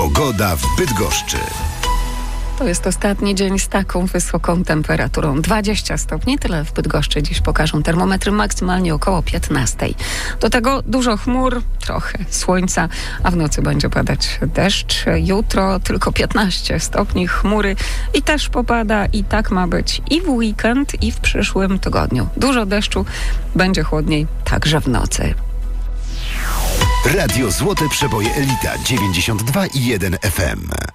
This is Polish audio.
Pogoda w Bydgoszczy. To jest ostatni dzień z taką wysoką temperaturą. 20 stopni, tyle w Bydgoszczy dziś pokażą termometry, maksymalnie około 15. Do tego dużo chmur, trochę słońca, a w nocy będzie padać deszcz. Jutro tylko 15 stopni, chmury i też popada i tak ma być i w weekend, i w przyszłym tygodniu. Dużo deszczu, będzie chłodniej także w nocy. Radio Złote Przeboje Elita 92,1 FM.